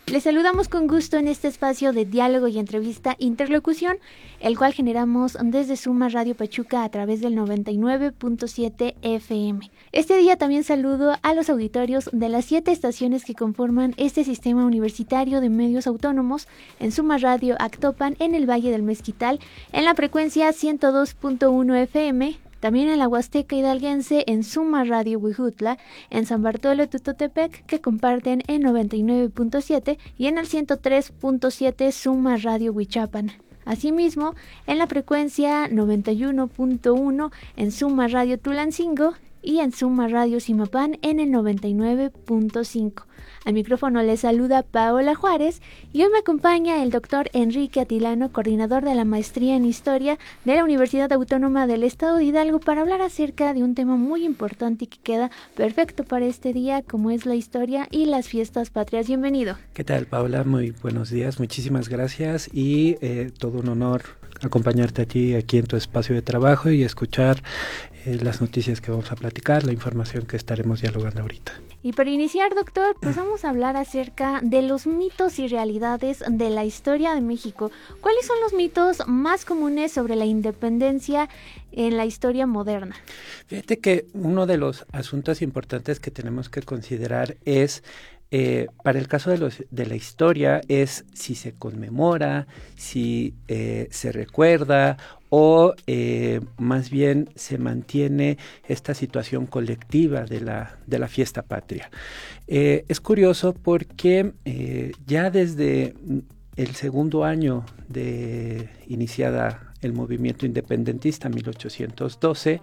Les saludamos con gusto en este espacio de diálogo y entrevista interlocución, el cual generamos desde Suma Radio Pachuca a través del 99.7 FM. Este día también saludo a los auditorios de las 7 estaciones que conforman este sistema universitario de medios autónomos en Suma Radio Actopan, en el Valle del Mezquital, en la frecuencia 102.1 FM, también en la Huasteca Hidalguense en Suma Radio Huijutla, en San Bartolo Tutotepec, que comparten en 99.7 y en el 103.7 Suma Radio Huichapan. Asimismo, en la frecuencia 91.1 en Suma Radio Tulancingo y en Suma Radio Zimapán en el 99.5. Al micrófono les saluda Paola Juárez y hoy me acompaña el doctor Enrique Atilano, coordinador de la maestría en Historia de la Universidad Autónoma del Estado de Hidalgo, para hablar acerca de un tema muy importante y que queda perfecto para este día, como es la historia y las fiestas patrias. Bienvenido. ¿Qué tal, Paola? Muy buenos días, muchísimas gracias y todo un honor acompañarte aquí en tu espacio de trabajo y escuchar las noticias que vamos a platicar, la información que estaremos dialogando ahorita. Y para iniciar, doctor, pues vamos a hablar acerca de los mitos y realidades de la historia de México. ¿Cuáles son los mitos más comunes sobre la independencia en la historia moderna? Fíjate que uno de los asuntos importantes que tenemos que considerar es, para el caso de la historia, es si se conmemora, si se recuerda o más bien se mantiene esta situación colectiva de la fiesta patria. Es curioso porque ya desde el segundo año de iniciada el movimiento independentista, 1812,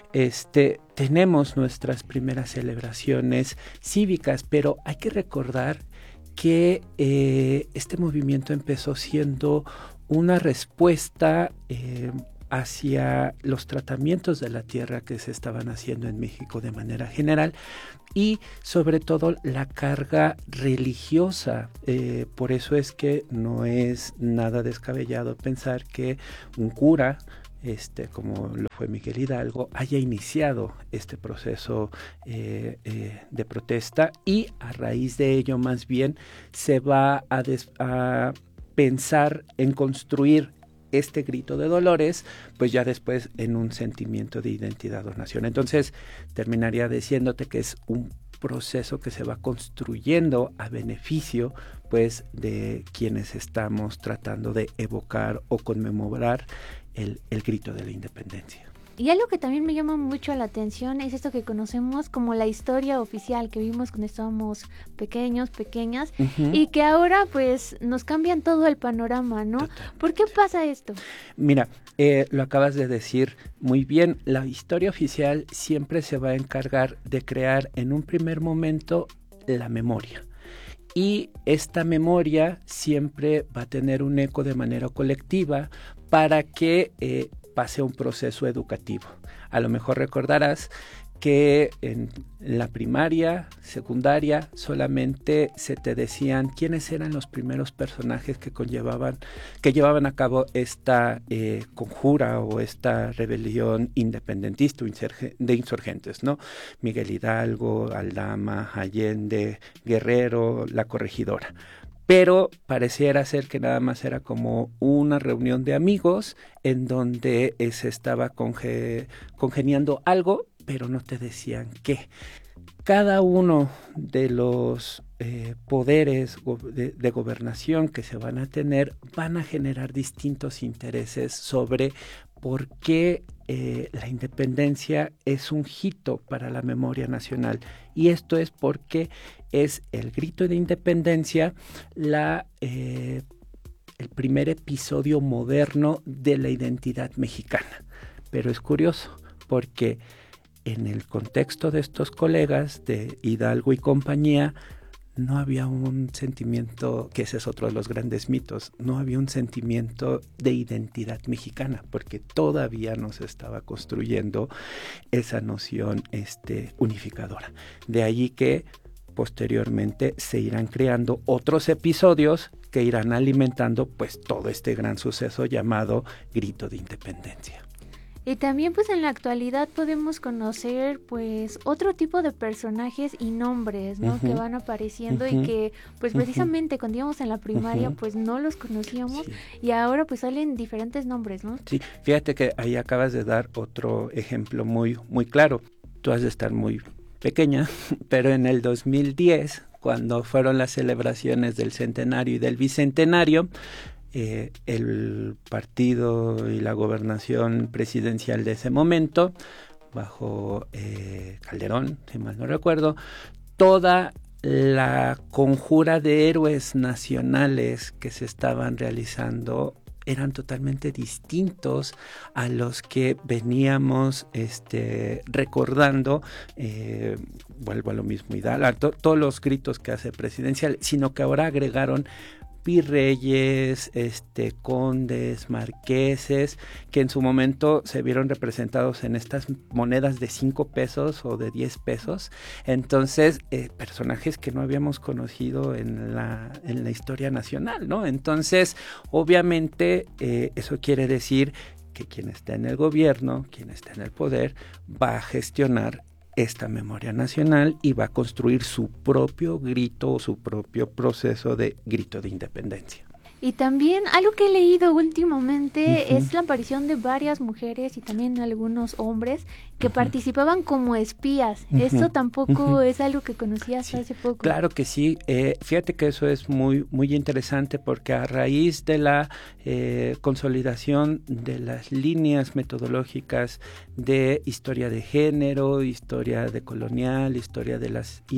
tenemos nuestras primeras celebraciones cívicas, pero hay que recordar que este movimiento empezó siendo una respuesta hacia los tratamientos de la tierra que se estaban haciendo en México de manera general y sobre todo la carga religiosa. Por eso es que no es nada descabellado pensar que un cura, como lo fue Miguel Hidalgo, haya iniciado este proceso de protesta, y a raíz de ello más bien se va a pensar en construir este grito de Dolores, pues ya después en un sentimiento de identidad o nación. Entonces terminaría diciéndote que es un proceso que se va construyendo a beneficio pues de quienes estamos tratando de evocar o conmemorar el grito de la independencia. Y algo que también me llama mucho la atención es esto que conocemos como la historia oficial, que vimos cuando estábamos pequeñas, y que ahora pues nos cambian todo el panorama, ¿no? Totalmente. ¿Por qué pasa esto? Mira, lo acabas de decir muy bien, la historia oficial siempre se va a encargar de crear en un primer momento la memoria. Y esta memoria siempre va a tener un eco de manera colectiva para que pase un proceso educativo. A lo mejor recordarás que en la primaria, secundaria, solamente se te decían quiénes eran los primeros personajes que llevaban a cabo esta conjura o esta rebelión independentista de insurgentes, ¿no? Miguel Hidalgo, Aldama, Allende, Guerrero, La Corregidora. Pero pareciera ser que nada más era como una reunión de amigos en donde se estaba congeniando algo, pero no te decían qué. Cada uno de los poderes de gobernación que se van a tener van a generar distintos intereses sobre por qué la independencia es un hito para la memoria nacional. Y esto es porque es el grito de independencia el primer episodio moderno de la identidad mexicana. Pero es curioso porque en el contexto de estos colegas de Hidalgo y compañía no había un sentimiento, que ese es otro de los grandes mitos, no había un sentimiento de identidad mexicana, porque todavía no se estaba construyendo esa noción unificadora. De allí que posteriormente se irán creando otros episodios que irán alimentando pues todo este gran suceso llamado Grito de Independencia. Y también pues en la actualidad podemos conocer pues otro tipo de personajes y nombres, ¿no? Que van apareciendo y que pues precisamente cuando íbamos en la primaria pues no los conocíamos y ahora pues salen diferentes nombres, ¿no? Sí, fíjate que ahí acabas de dar otro ejemplo muy, muy claro. Tú has de estar muy pequeña, pero en el 2010, cuando fueron las celebraciones del centenario y del bicentenario, el partido y la gobernación presidencial de ese momento, bajo Calderón, si mal no recuerdo, toda la conjura de héroes nacionales que se estaban realizando eran totalmente distintos a los que veníamos recordando, vuelvo a lo mismo, Hidalgo, todos los gritos que hace presidencial, sino que ahora agregaron virreyes, condes, marqueses, que en su momento se vieron representados en estas monedas de 5 pesos o de 10 pesos. Entonces, personajes que no habíamos conocido en la historia nacional, ¿no? Entonces, obviamente, eso quiere decir que quien está en el gobierno, quien está en el poder, va a gestionar esta memoria nacional y va a construir su propio grito o su propio proceso de grito de independencia. Y también algo que he leído últimamente es la aparición de varias mujeres y también algunos hombres que participaban como espías. Esto tampoco es algo que conocí hasta hace poco. Claro que sí. Fíjate que eso es muy, muy interesante porque a raíz de la consolidación de las líneas metodológicas de historia de género, historia decolonial, historia de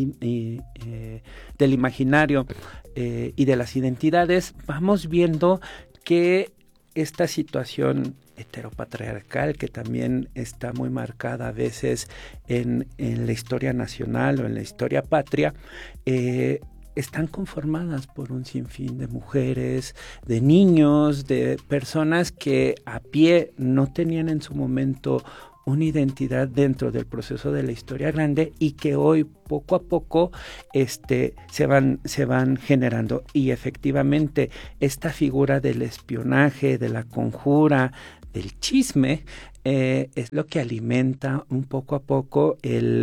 del imaginario y de las identidades, vamos viendo que esta situación heteropatriarcal, que también está muy marcada a veces en la historia nacional o en la historia patria, están conformadas por un sinfín de mujeres, de niños, de personas que a pie no tenían en su momento una identidad dentro del proceso de la historia grande y que hoy poco a poco se van generando. Y efectivamente esta figura del espionaje, de la conjura, del chisme, es lo que alimenta un poco a poco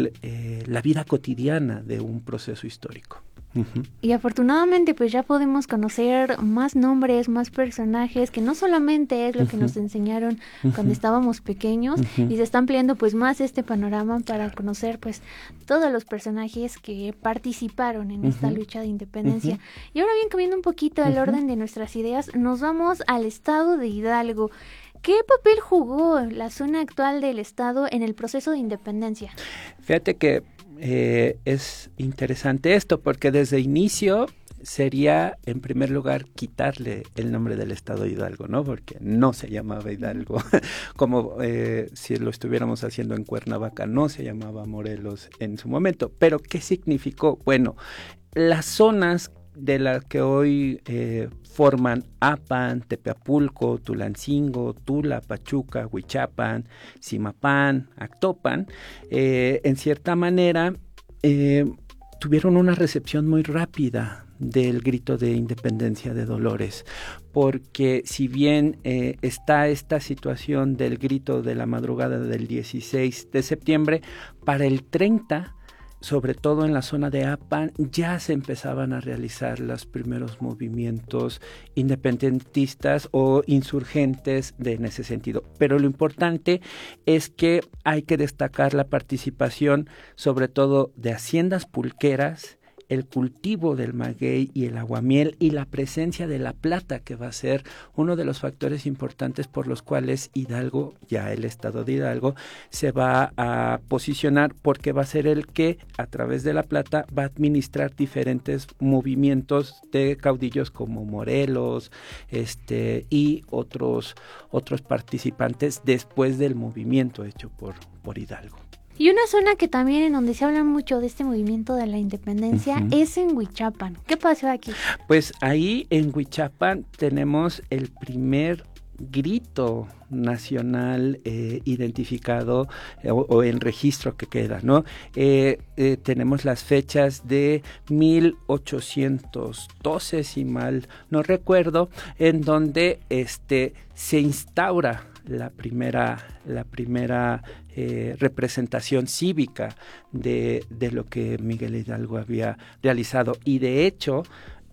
la vida cotidiana de un proceso histórico. Y afortunadamente pues ya podemos conocer más nombres, más personajes, que no solamente es lo que nos enseñaron cuando estábamos pequeños, y se está ampliando pues más este panorama para conocer pues todos los personajes que participaron en esta lucha de independencia. Y ahora bien, cambiando un poquito el orden de nuestras ideas, nos vamos al estado de Hidalgo. ¿Qué papel jugó la zona actual del estado en el proceso de independencia? Fíjate que es interesante esto porque desde inicio sería en primer lugar quitarle el nombre del estado de Hidalgo, ¿no? Porque no se llamaba Hidalgo como si lo estuviéramos haciendo en Cuernavaca, no se llamaba Morelos en su momento. Pero ¿qué significó? Bueno, las zonas de las que hoy forman Apan, Tepeapulco, Tulancingo, Tula, Pachuca, Huichapan, Zimapán, Actopan, en cierta manera tuvieron una recepción muy rápida del grito de independencia de Dolores, porque si bien está esta situación del grito de la madrugada del 16 de septiembre, para el 30, sobre todo en la zona de Apan, ya se empezaban a realizar los primeros movimientos independentistas o insurgentes en ese sentido. Pero lo importante es que hay que destacar la participación, sobre todo de haciendas pulqueras, el cultivo del maguey y el aguamiel y la presencia de la plata, que va a ser uno de los factores importantes por los cuales Hidalgo, ya el estado de Hidalgo, se va a posicionar, porque va a ser el que a través de la plata va a administrar diferentes movimientos de caudillos como Morelos y otros participantes después del movimiento hecho por Hidalgo. Y una zona que también en donde se habla mucho de este movimiento de la independencia es en Huichapan. ¿Qué pasó aquí? Pues ahí en Huichapan tenemos el primer grito nacional identificado o en registro que queda, ¿no? Tenemos las fechas de 1812, si mal no recuerdo, en donde se instaura la primera representación cívica de lo que Miguel Hidalgo había realizado. Y de hecho,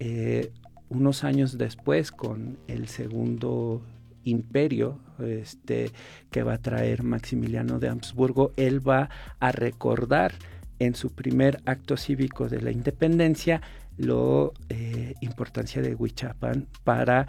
unos años después, con el segundo imperio que va a traer Maximiliano de Habsburgo, él va a recordar en su primer acto cívico de la independencia la importancia de Huichapan para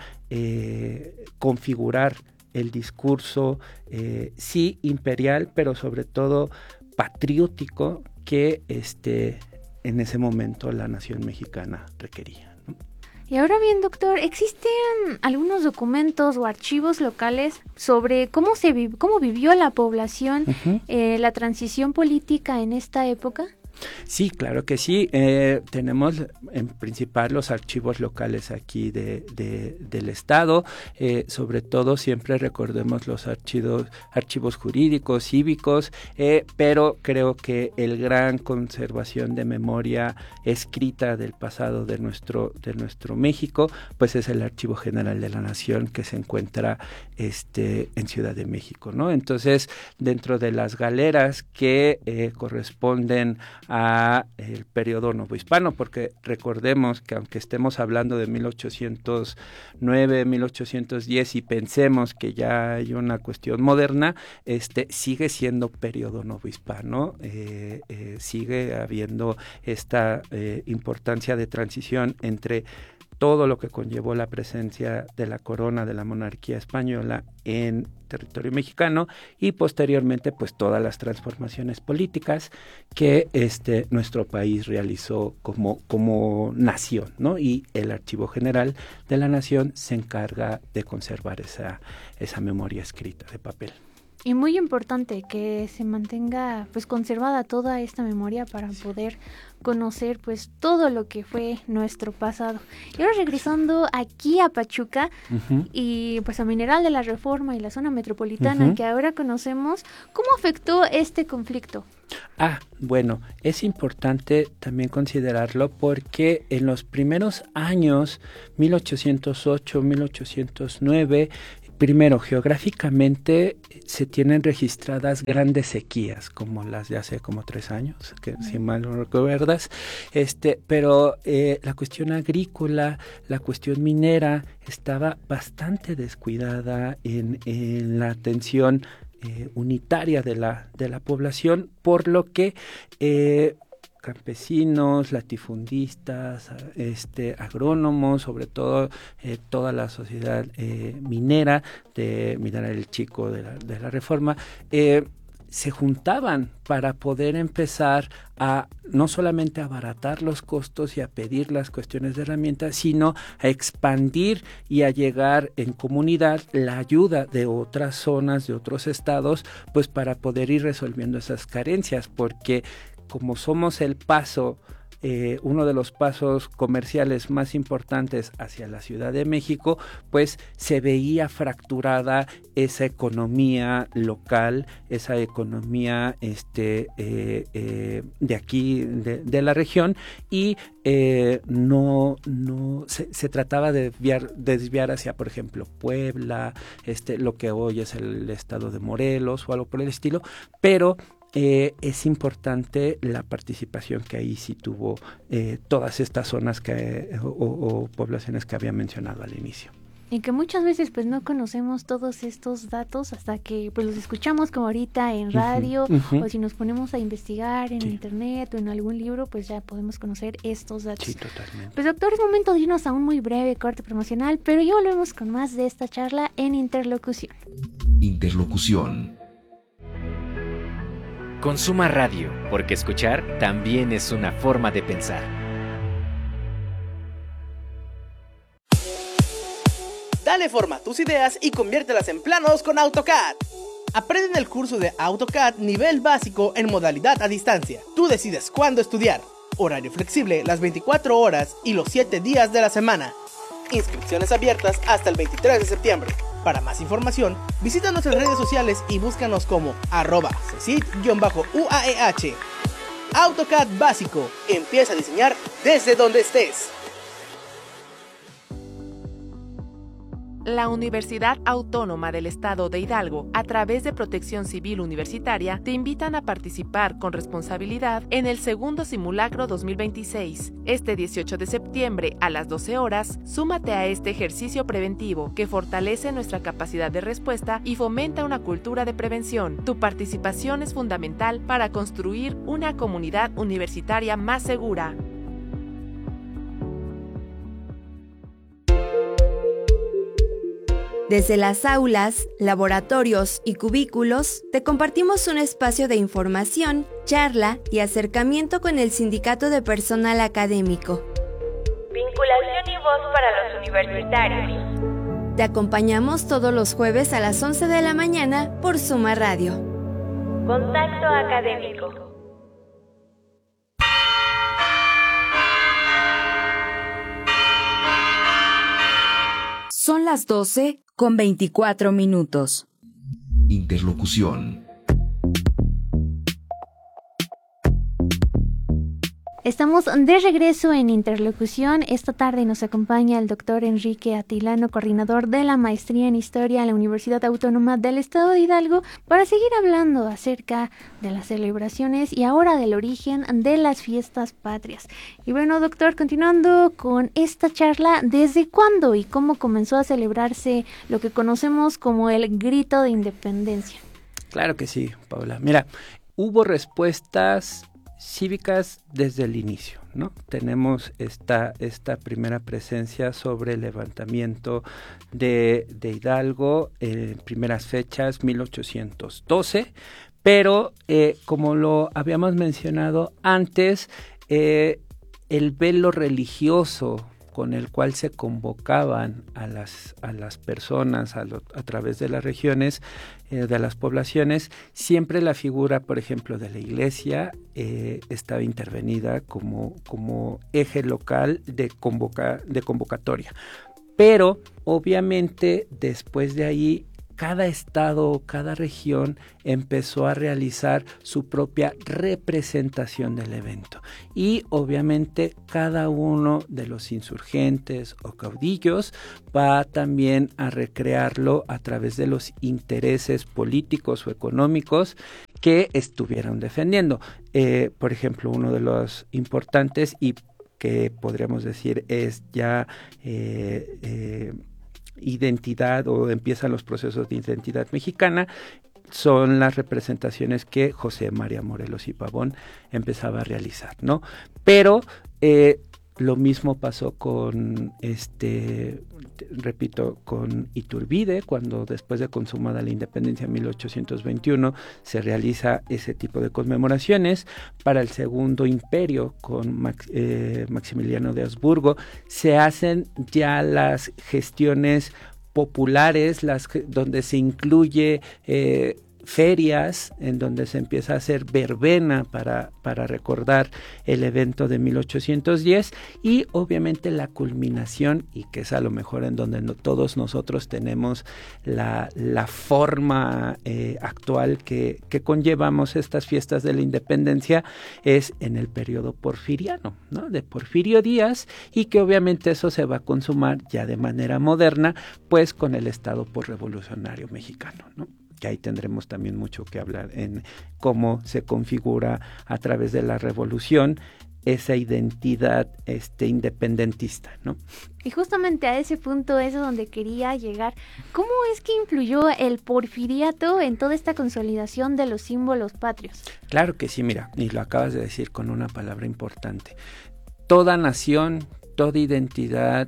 configurar el discurso, sí imperial, pero sobre todo patriótico que en ese momento la nación mexicana requería, ¿no? Y ahora bien, doctor, ¿existen algunos documentos o archivos locales sobre cómo vivió la población la transición política en esta época? Sí, claro que sí. Tenemos en principal los archivos locales aquí del Estado. Sobre todo siempre recordemos los archivos jurídicos, cívicos, pero creo que el gran conservación de memoria escrita del pasado de nuestro México, pues es el Archivo General de la Nación, que se encuentra en Ciudad de México, ¿no? Entonces, dentro de las galeras que corresponden a el periodo novohispano, porque recordemos que aunque estemos hablando de 1809, 1810 y pensemos que ya hay una cuestión moderna, sigue siendo periodo novohispano, sigue habiendo esta importancia de transición entre todo lo que conllevó la presencia de la corona de la monarquía española en territorio mexicano y posteriormente pues todas las transformaciones políticas que nuestro país realizó como nación, ¿no? Y el Archivo General de la Nación se encarga de conservar esa memoria escrita de papel. Y muy importante que se mantenga pues conservada toda esta memoria para poder conocer pues todo lo que fue nuestro pasado. Y ahora regresando aquí a Pachuca y pues a Mineral de la Reforma y la zona metropolitana que ahora conocemos, ¿cómo afectó este conflicto? Bueno, es importante también considerarlo porque en los primeros años, 1808, 1809, primero, geográficamente se tienen registradas grandes sequías, como las de hace como 3 años, que si mal no recuerdas, pero la cuestión agrícola, la cuestión minera estaba bastante descuidada en la atención unitaria de la población, por lo que campesinos, latifundistas, agrónomos, sobre todo toda la sociedad minera de Mineral El Chico de la Reforma, se juntaban para poder empezar a no solamente abaratar los costos y a pedir las cuestiones de herramientas, sino a expandir y a llegar en comunidad la ayuda de otras zonas, de otros estados, pues para poder ir resolviendo esas carencias, porque como somos el paso, uno de los pasos comerciales más importantes hacia la Ciudad de México, pues se veía fracturada esa economía local, esa economía de aquí, de la región, y no se trataba de desviar hacia, por ejemplo, Puebla, lo que hoy es el estado de Morelos o algo por el estilo, pero es importante la participación que ahí sí tuvo todas estas zonas o poblaciones que había mencionado al inicio. Y que muchas veces pues no conocemos todos estos datos hasta que pues los escuchamos como ahorita en radio o si nos ponemos a investigar en internet o en algún libro, pues ya podemos conocer estos datos. Sí, totalmente. Pues doctor, es momento de irnos a un muy breve corte promocional, pero ya volvemos con más de esta charla en Interlocución. Interlocución. Consuma radio, porque escuchar también es una forma de pensar. Dale forma a tus ideas y conviértelas en planos con AutoCAD. Aprende en el curso de AutoCAD nivel básico en modalidad a distancia. Tú decides cuándo estudiar. Horario flexible las 24 horas y los 7 días de la semana. Inscripciones abiertas hasta el 23 de septiembre. Para más información, visita nuestras redes sociales y búscanos como @cesid_UAEH. AutoCAD básico. Empieza a diseñar desde donde estés. La Universidad Autónoma del Estado de Hidalgo, a través de Protección Civil Universitaria, te invitan a participar con responsabilidad en el segundo simulacro 2026. Este 18 de septiembre a las 12 horas, súmate a este ejercicio preventivo que fortalece nuestra capacidad de respuesta y fomenta una cultura de prevención. Tu participación es fundamental para construir una comunidad universitaria más segura. Desde las aulas, laboratorios y cubículos, te compartimos un espacio de información, charla y acercamiento con el Sindicato de Personal Académico. Vinculación y voz para los universitarios. Te acompañamos todos los jueves a las 11 de la mañana por Suma Radio. Contacto académico. Son las 12:24. Interlocución. Estamos de regreso en Interlocución. Esta tarde nos acompaña el doctor Enrique Atilano, coordinador de la Maestría en Historia en la Universidad Autónoma del Estado de Hidalgo, para seguir hablando acerca de las celebraciones y ahora del origen de las fiestas patrias. Y bueno, doctor, continuando con esta charla, ¿desde cuándo y cómo comenzó a celebrarse lo que conocemos como el Grito de Independencia? Claro que sí, Paula. Mira, hubo respuestas cívicas desde el inicio, ¿no? Tenemos esta primera presencia sobre el levantamiento de Hidalgo en primeras fechas, 1812, pero como lo habíamos mencionado antes, el velo religioso con el cual se convocaban a las personas a través de las regiones, de las poblaciones, siempre la figura, por ejemplo, de la iglesia estaba intervenida como eje local de convocatoria. Pero, obviamente, después de ahí, cada estado, cada región empezó a realizar su propia representación del evento. Y obviamente cada uno de los insurgentes o caudillos va también a recrearlo a través de los intereses políticos o económicos que estuvieron defendiendo. Por ejemplo, uno de los importantes y que podríamos decir es ya identidad o empiezan los procesos de identidad mexicana, son las representaciones que José María Morelos y Pavón empezaba a realizar, ¿no? Pero lo mismo pasó con con Iturbide, cuando después de consumada la independencia en 1821 se realiza ese tipo de conmemoraciones. Para el Segundo Imperio, con Maximiliano de Habsburgo, se hacen ya las gestiones populares, donde se incluye ferias, en donde se empieza a hacer verbena para recordar el evento de 1810 y obviamente la culminación, y que es a lo mejor en donde todos nosotros tenemos la forma actual que conllevamos estas fiestas de la independencia, es en el periodo porfiriano, ¿no? De Porfirio Díaz, y que obviamente eso se va a consumar ya de manera moderna, pues con el Estado posrevolucionario mexicano, ¿no? Que ahí tendremos también mucho que hablar en cómo se configura a través de la revolución esa identidad independentista, ¿no? Y justamente a ese punto es donde quería llegar. ¿Cómo es que influyó el porfiriato en toda esta consolidación de los símbolos patrios? Claro que sí, mira, y lo acabas de decir con una palabra importante. Toda nación, toda identidad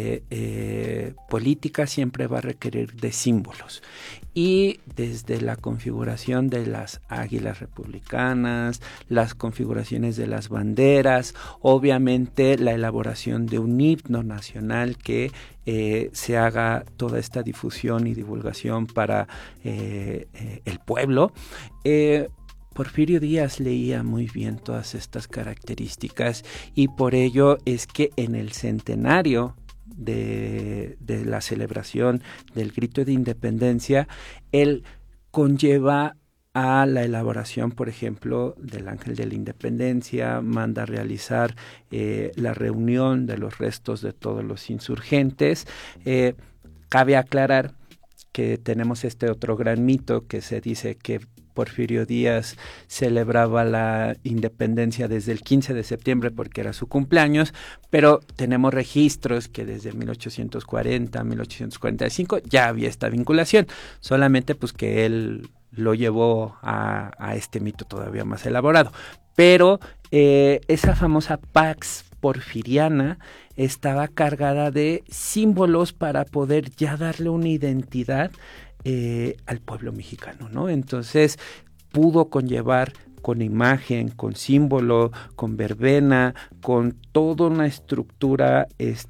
política siempre va a requerir de símbolos. Y desde la configuración de las águilas republicanas, las configuraciones de las banderas, obviamente la elaboración de un himno nacional que se haga toda esta difusión y divulgación para el pueblo. Porfirio Díaz leía muy bien todas estas características y por ello es que en el centenario de la celebración del Grito de Independencia, él conlleva a la elaboración, por ejemplo, del Ángel de la Independencia, manda a realizar la reunión de los restos de todos los insurgentes, Cabe aclarar que tenemos este otro gran mito que se dice que Porfirio Díaz celebraba la independencia desde el 15 de septiembre porque era su cumpleaños, pero tenemos registros que desde 1840, 1845 ya había esta vinculación, solamente pues que él lo llevó a este mito todavía más elaborado. Pero esa famosa Pax Porfiriana estaba cargada de símbolos para poder ya darle una identidad al pueblo mexicano, ¿no? Entonces pudo conllevar con imagen, con símbolo, con verbena, con toda una estructura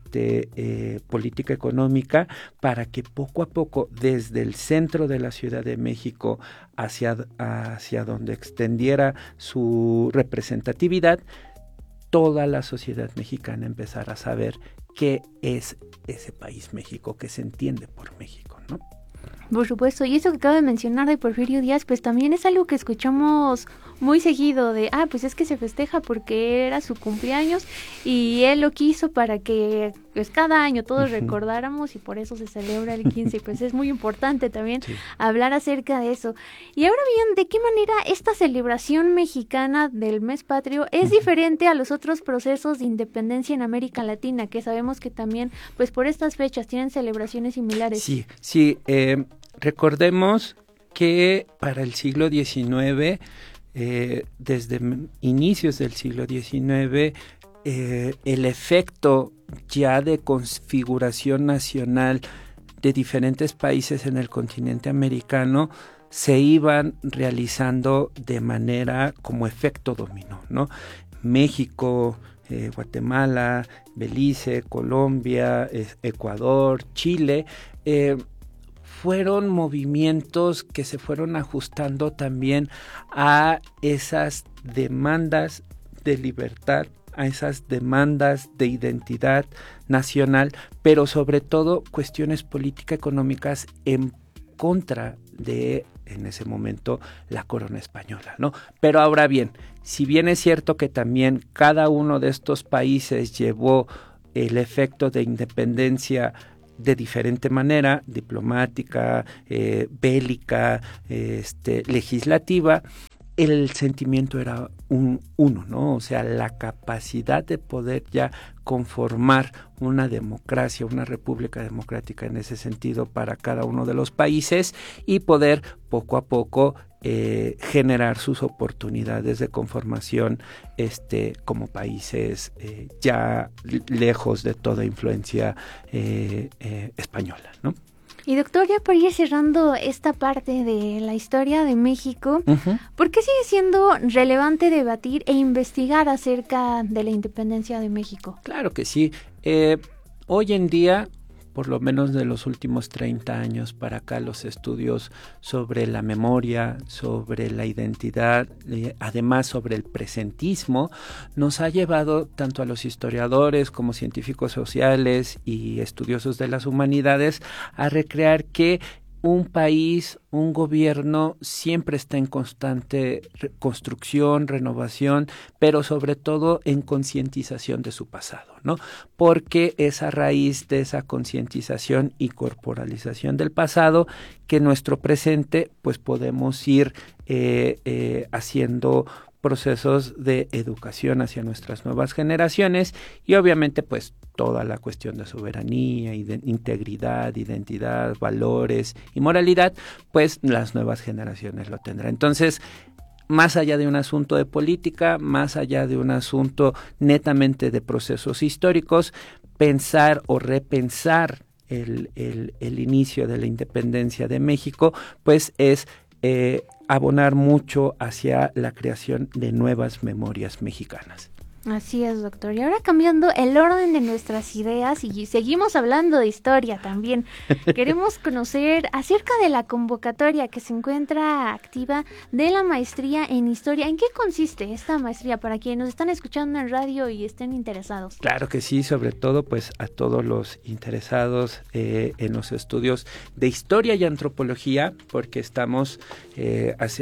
política económica para que poco a poco desde el centro de la Ciudad de México hacia donde extendiera su representatividad, toda la sociedad mexicana empezara a saber qué es ese país México, qué se entiende por México, ¿no? Por supuesto, y eso que acabo de mencionar de Porfirio Díaz, pues también es algo que escuchamos muy seguido de, pues es que se festeja porque era su cumpleaños y él lo quiso para que pues cada año todos recordáramos y por eso se celebra el 15, y pues es muy importante también hablar acerca de eso. Y ahora bien, ¿de qué manera esta celebración mexicana del mes patrio es diferente a los otros procesos de independencia en América Latina, que sabemos que también pues por estas fechas tienen celebraciones similares? Sí, recordemos que para el siglo XIX, desde inicios del siglo XIX, el efecto ya de configuración nacional de diferentes países en el continente americano se iban realizando de manera como efecto dominó, ¿no? México, Guatemala, Belice, Colombia, Ecuador, Chile, fueron movimientos que se fueron ajustando también a esas demandas de libertad, a esas demandas de identidad nacional, pero sobre todo cuestiones político-económicas en contra de, en ese momento, la corona española, ¿no? Pero ahora bien, si bien es cierto que también cada uno de estos países llevó el efecto de independencia de diferente manera, diplomática, bélica, legislativa, el sentimiento era uno, ¿no? O sea, la capacidad de poder ya conformar una democracia, una república democrática en ese sentido para cada uno de los países y poder poco a poco generar sus oportunidades de conformación como países ya lejos de toda influencia española, ¿no? Y doctor, ya para ir cerrando esta parte de la historia de México, ¿por qué sigue siendo relevante debatir e investigar acerca de la independencia de México? Claro que sí. Hoy en día, por lo menos de los últimos 30 años para acá, los estudios sobre la memoria, sobre la identidad, además sobre el presentismo, nos ha llevado tanto a los historiadores como científicos sociales y estudiosos de las humanidades a recrear que un país, un gobierno siempre está en constante construcción, renovación, pero sobre todo en concientización de su pasado, ¿no? Porque es a raíz de esa concientización y corporalización del pasado que nuestro presente pues podemos ir haciendo procesos de educación hacia nuestras nuevas generaciones y obviamente pues toda la cuestión de soberanía, integridad, identidad, valores y moralidad, pues las nuevas generaciones lo tendrán. Entonces, más allá de un asunto de política, más allá de un asunto netamente de procesos históricos, pensar o repensar el inicio de la independencia de México, pues es abonar mucho hacia la creación de nuevas memorias mexicanas. Así es, doctor. Y ahora cambiando el orden de nuestras ideas y seguimos hablando de historia también. Queremos conocer acerca de la convocatoria que se encuentra activa de la maestría en historia. ¿En qué consiste esta maestría para quienes nos están escuchando en radio y estén interesados? Claro que sí, sobre todo pues a todos los interesados en los estudios de historia y antropología, porque estamos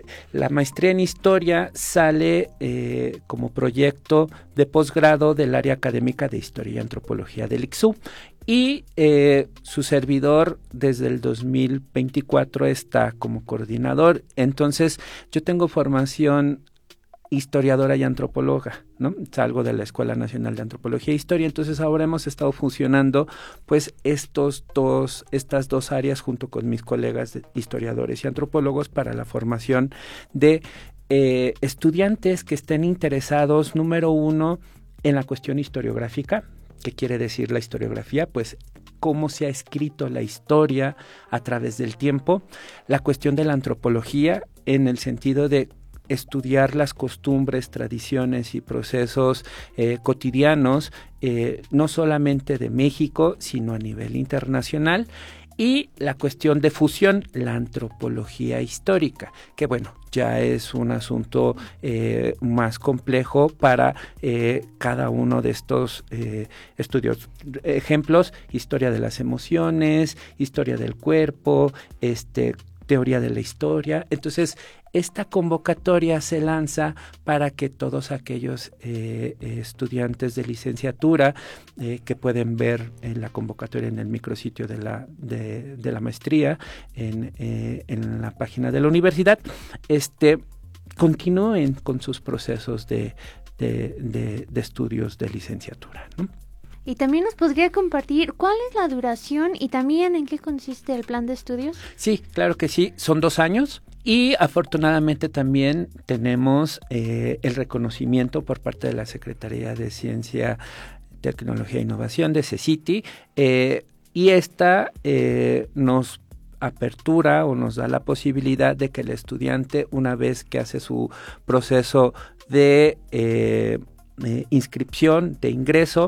la maestría en historia sale como proyecto de posgrado del área académica de Historia y Antropología del ICSU. Y su servidor desde el 2024 está como coordinador. Entonces, yo tengo formación historiadora y antropóloga, ¿no? Salgo de la Escuela Nacional de Antropología e Historia, entonces ahora hemos estado fusionando pues estas dos áreas junto con mis colegas historiadores y antropólogos para la formación de estudiantes que estén interesados, número uno, en la cuestión historiográfica. ¿Qué quiere decir la historiografía? Pues cómo se ha escrito la historia a través del tiempo. La cuestión de la antropología en el sentido de estudiar las costumbres, tradiciones y procesos cotidianos, no solamente de México, sino a nivel internacional. Y la cuestión de fusión, la antropología histórica, que bueno, ya es un asunto más complejo para cada uno de estos estudios. Ejemplos, historia de las emociones, historia del cuerpo, teoría de la historia. Entonces, esta convocatoria se lanza para que todos aquellos estudiantes de licenciatura que pueden ver en la convocatoria en el micrositio de la maestría, en la página de la universidad, continúen con sus procesos de estudios de licenciatura, ¿no? Y también nos podría compartir cuál es la duración y también en qué consiste el plan de estudios. Sí, claro que sí, son 2 años. Y afortunadamente también tenemos el reconocimiento por parte de la Secretaría de Ciencia, Tecnología e Innovación de CECITI, y esta nos apertura o nos da la posibilidad de que el estudiante, una vez que hace su proceso de inscripción, de ingreso,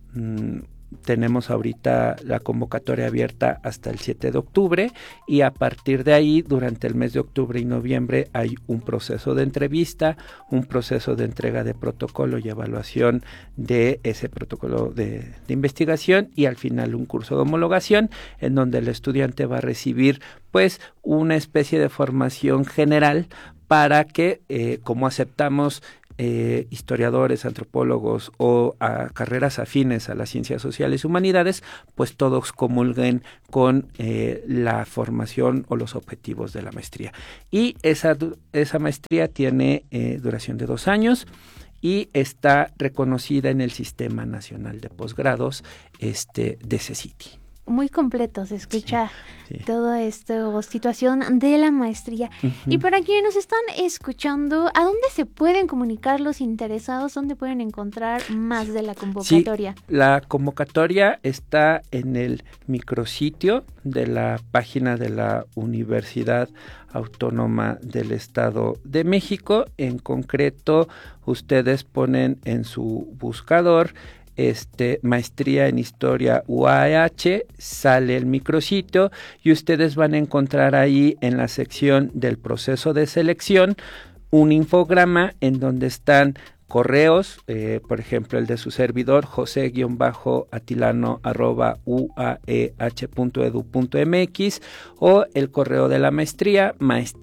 tenemos ahorita la convocatoria abierta hasta el 7 de octubre y a partir de ahí, durante el mes de octubre y noviembre, hay un proceso de entrevista, un proceso de entrega de protocolo y evaluación de ese protocolo de investigación y al final un curso de homologación en donde el estudiante va a recibir pues una especie de formación general para que, como aceptamos historiadores, antropólogos o a carreras afines a las ciencias sociales y humanidades, pues todos comulguen con la formación o los objetivos de la maestría. Y esa maestría tiene duración de 2 años y está reconocida en el Sistema Nacional de Posgrados de CECITI. Muy completo, se escucha sí. Toda esta situación de la maestría. Uh-huh. Y para quienes nos están escuchando, ¿a dónde se pueden comunicar los interesados? ¿Dónde pueden encontrar más de la convocatoria? Sí, la convocatoria está en el micrositio de la página de la Universidad Autónoma del Estado de México. En concreto, ustedes ponen en su buscador maestría en historia UAH, sale el micrositio y ustedes van a encontrar ahí en la sección del proceso de selección un infograma en donde están correos, por ejemplo el de su servidor jose_atilano@uaeh.edu.mx o el correo de la maestría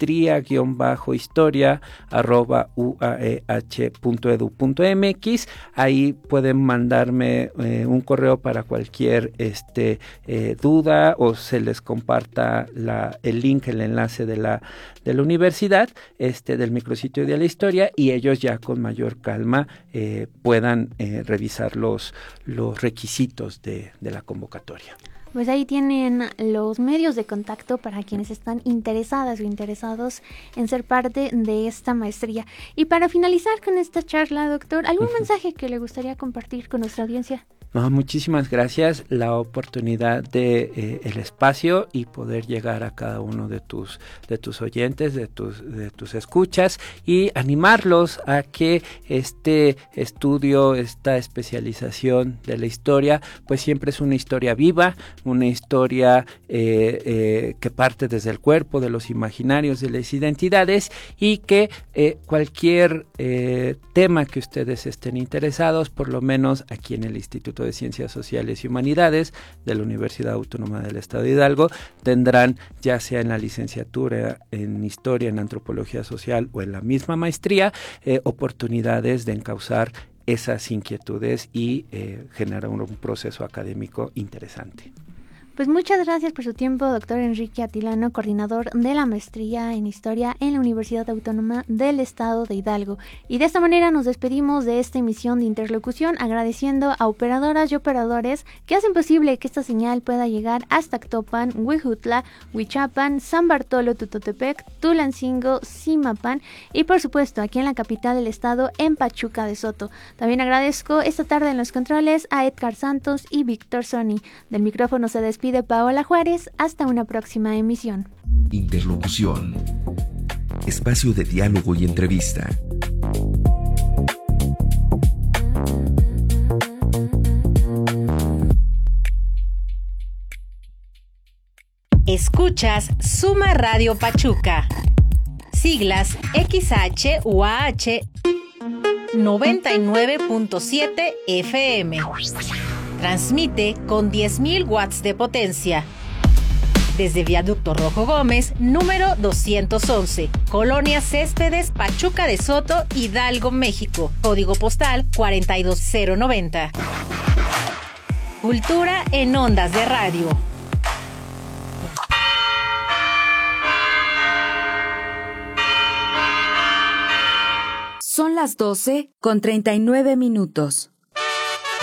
maestría_historia@uaeh.edu.mx. Ahí pueden mandarme un correo para cualquier duda o se les comparta el link, el enlace de la universidad, del micrositio de la historia y ellos ya con mayor calma puedan revisar los requisitos de la convocatoria. Pues ahí tienen los medios de contacto para quienes están interesadas o interesados en ser parte de esta maestría. Y para finalizar con esta charla, doctor, ¿algún mensaje que le gustaría compartir con nuestra audiencia? No, muchísimas gracias, la oportunidad de el espacio y poder llegar a cada uno de tus oyentes, de tus escuchas y animarlos a que este estudio, esta especialización de la historia, pues siempre es una historia viva, una historia que parte desde el cuerpo, de los imaginarios, de las identidades y que cualquier tema que ustedes estén interesados, por lo menos aquí en el Instituto Departamento de Ciencias Sociales y Humanidades de la Universidad Autónoma del Estado de Hidalgo tendrán, ya sea en la licenciatura en Historia, en Antropología Social o en la misma maestría, oportunidades de encauzar esas inquietudes y generar un proceso académico interesante. Pues muchas gracias por su tiempo, doctor Enrique Atilano, coordinador de la maestría en Historia en la Universidad Autónoma del Estado de Hidalgo. Y de esta manera nos despedimos de esta emisión de Interlocución, agradeciendo a operadoras y operadores que hacen posible que esta señal pueda llegar hasta Actopan, Huejutla, Huichapan, San Bartolo, Tutotepec, Tulancingo, Zimapán y por supuesto aquí en la capital del estado, en Pachuca de Soto. También agradezco esta tarde en los controles a Edgar Santos y Víctor Sony. Del micrófono se despide de Paola Juárez. Hasta una próxima emisión. Interlocución. Espacio de diálogo y entrevista. Escuchas Suma Radio Pachuca. Siglas XH-UAH 99.7 FM. Transmite con 10.000 watts de potencia. Desde Viaducto Rojo Gómez, número 211, Colonia Céspedes, Pachuca de Soto, Hidalgo, México. Código postal 42090. Cultura en ondas de radio. Son las 12:39.